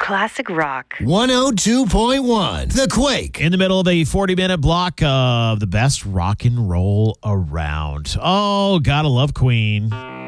Classic rock. 102.1 The Quake. In the middle of a 40-minute block of the best rock and roll around. Oh, gotta love Queen.